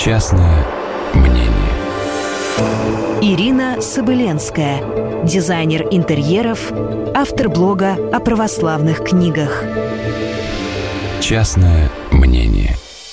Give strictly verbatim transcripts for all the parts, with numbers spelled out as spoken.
Частное мнение. Ирина Собыленская, дизайнер интерьеров, автор блога о православных книгах. Частное мнение.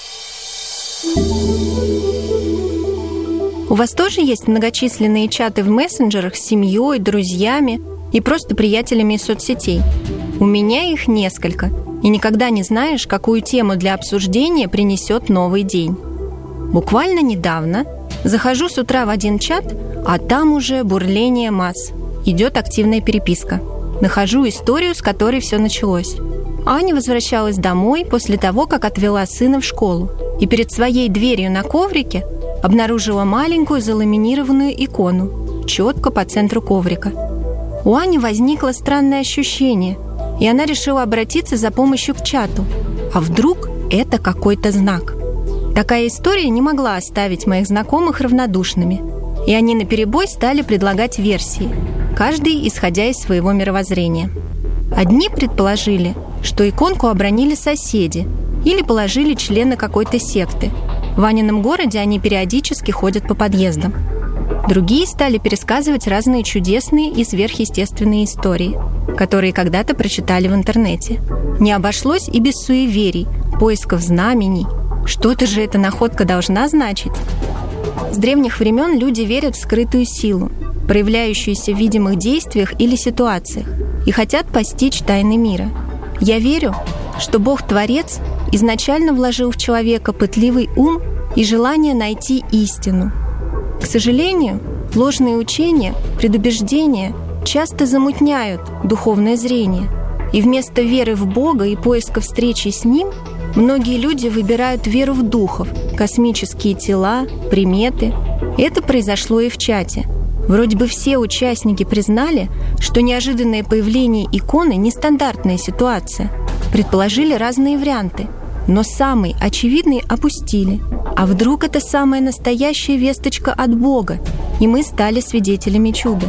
У вас тоже есть многочисленные чаты в мессенджерах с семьей, друзьями и просто приятелями из соцсетей? У меня их несколько, и никогда не знаешь, какую тему для обсуждения принесет новый день. Буквально недавно захожу с утра в один чат, а там уже бурление масс. Идет активная переписка. Нахожу историю, с которой все началось. Аня возвращалась домой после того, как отвела сына в школу, и перед своей дверью на коврике обнаружила маленькую заламинированную икону, четко по центру коврика. У Ани возникло странное ощущение, и она решила обратиться за помощью к чату. А вдруг это какой-то знак? Такая история не могла оставить моих знакомых равнодушными, и они наперебой стали предлагать версии, каждый исходя из своего мировоззрения. Одни предположили, что иконку обронили соседи или положили члены какой-то секты. В Анином городе они периодически ходят по подъездам. Другие стали пересказывать разные чудесные и сверхъестественные истории, которые когда-то прочитали в интернете. Не обошлось и без суеверий, поисков знамений. Что-то же эта находка должна значить. С древних времен люди верят в скрытую силу, проявляющуюся в видимых действиях или ситуациях, и хотят постичь тайны мира. Я верю, что Бог-творец изначально вложил в человека пытливый ум и желание найти истину. К сожалению, ложные учения, предубеждения часто замутняют духовное зрение, и вместо веры в Бога и поиска встречи с Ним многие люди выбирают веру в духов, космические тела, приметы. Это произошло и в чате. Вроде бы все участники признали, что неожиданное появление иконы – нестандартная ситуация. Предположили разные варианты, но самый очевидный опустили. А вдруг это самая настоящая весточка от Бога, и мы стали свидетелями чуда?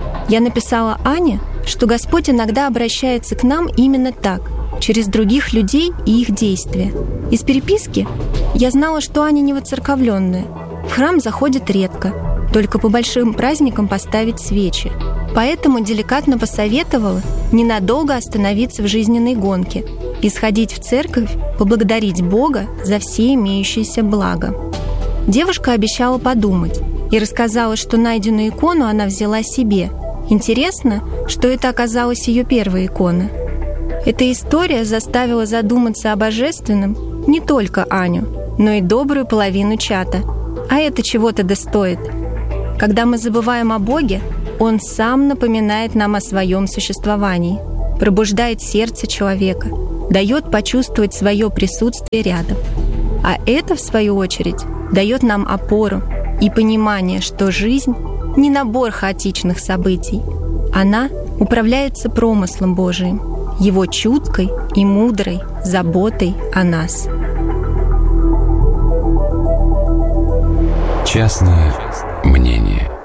Я написала Ане, что Господь иногда обращается к нам именно так, через других людей и их действия. Из переписки я знала, что Аня не воцерковленная, в храм заходит редко, только по большим праздникам поставить свечи. Поэтому деликатно посоветовала ненадолго остановиться в жизненной гонке и сходить в церковь, поблагодарить Бога за все имеющиеся блага. Девушка обещала подумать и рассказала, что найденную икону она взяла себе. Интересно, что это оказалась ее первая икона. Эта история заставила задуматься о божественном не только Аню, но и добрую половину чата. А это чего-то достоит. Когда мы забываем о Боге, Он сам напоминает нам о своем существовании, пробуждает сердце человека, дает почувствовать свое присутствие рядом. А это, в свою очередь, дает нам опору и понимание, что жизнь не набор хаотичных событий. Она управляется промыслом Божиим, Его чуткой и мудрой заботой о нас. Частное мнение.